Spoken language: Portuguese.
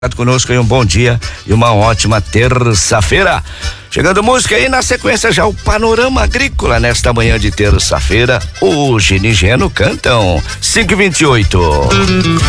Conosco aí, um bom dia e uma ótima terça-feira. Chegando música aí, na sequência já o Panorama Agrícola nesta manhã de terça-feira. O Gini e Geno cantam 5h28.